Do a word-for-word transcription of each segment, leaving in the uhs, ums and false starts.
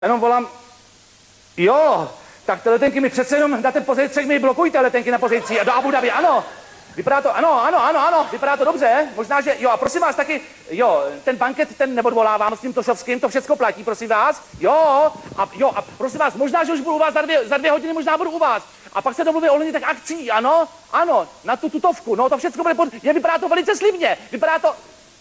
Jenom volám, jo, tak ty letenky mi přece jenom na ten pozejcích mi blokujte letenky na pozejcí a do Abu Dhabi, ano. Vypadá to, ano, ano, ano, ano, vypadá to dobře, možná, že, jo, a prosím vás taky, jo, ten banket, ten neodvolávám s tím Tošovským, to všecko platí, prosím vás, jo, a jo, a prosím vás, možná, že už budu u vás za dvě, za dvě hodiny, možná budu u vás, a pak se domluví ohledně tak akcí, ano, ano, na tu tutovku, no, to všecko bude pod, je, vypadá to velice slibně, vypadá to...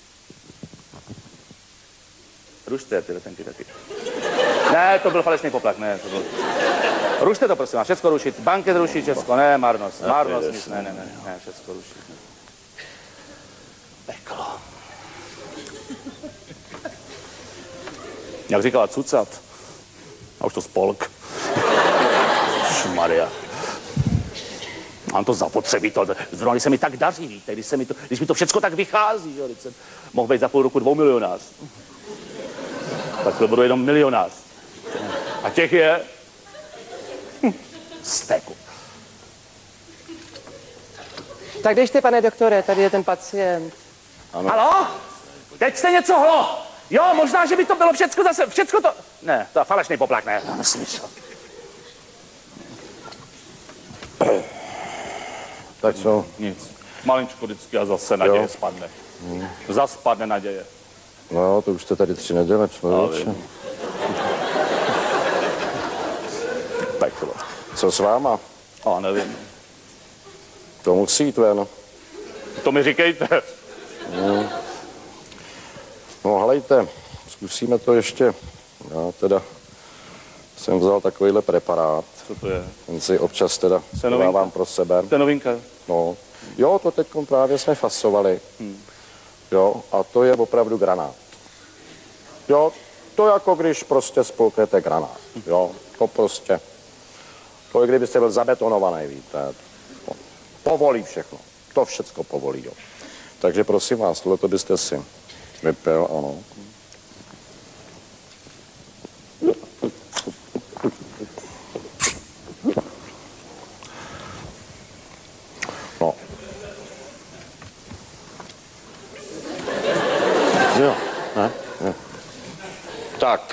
Rušte ty letenky taky. Ne, to byl falešný poplach, ne, to byl... Rušte to, prosím vás, všecko rušit, banket rušit, všecko, ne, marnost, marnost, nic, ne, ne, ne, ne, všecko rušit. Peklo. Jak říkala cucat, a už to spolk. Šmaria. Mám to zapotřebí, to, zrovna, když se mi tak daří, víte, když, se mi to, když mi to všecko tak vychází, že, jsem mohl být za půl roku dvoumilionář. Tak to budu jenom milionář. A těch je... Hm, steku. Tak běžte, pane doktore, tady je ten pacient. Ano. Haló? Teď jste něco hlo? Jo, možná, že by to bylo všecko zase, všecko to... Ne, to je falešný poplach, ne, to nesmysl. Tak co? Nic. Malinčko vždycky a zase naděje Jo. spadne. Hmm. Zas spadne naděje. No jo, to už jste tady tři neděle, člověče. Peklo. Co s váma? A nevím. To musí jít ven. To mi říkejte. Hmm. No hlejte, zkusíme to ještě. Já teda jsem vzal takovýhle preparát. Co to je? Ten si občas teda dávám pro sebe. To je novinka. No. Jo, to teď právě jsme fasovali. Hmm. Jo, a to je opravdu granát. Jo, to jako když prostě spolknete granát. Jo, to prostě. To je, kdybyste byl zabetonovaný, víte. To povolí všechno. To všecko povolí, jo. Takže prosím vás, tohleto byste si vypil, ano. No. Jo, ne, ne. Tak.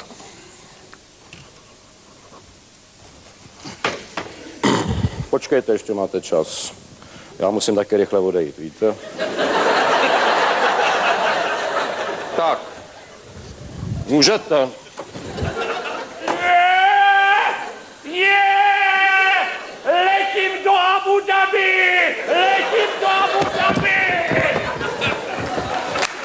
Počkejte, ještě máte čas. Já musím taky rychle odejít, víte? Tak. Můžete.